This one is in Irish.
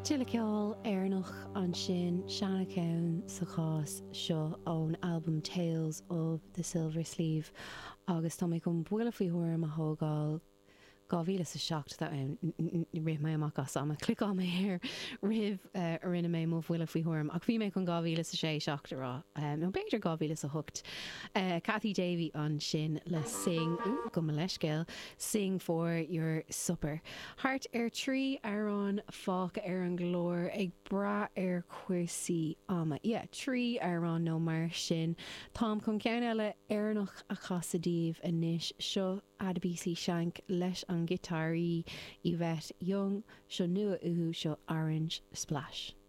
Tuile ceol éarnach an sin Shanna Cowan sa chás seo ón album Tales of the Silver Sleeve agus tá mé chun buaile faoi thuair a thógáil gáhíle sa seacht that rih mé amach as am clic on mé hir rih ar rinne mé mó bhfuile faoi thuairm ach bhí mé chun gáhíle sa sé seachta rá nó beidir gáhíle sa thucht Cathy Davey an sin le sing go me leiscéil Sing for Your Supper Hart ar trí arán fáca ar an glór ag bra ar chuirsaí ama trí arán nó mar sin Tám chun ceann eile airnach a chasadíomh a níis seo Adabisi Shank leis an gitarí i bheith Young seo nua uhu seo Orange Splash.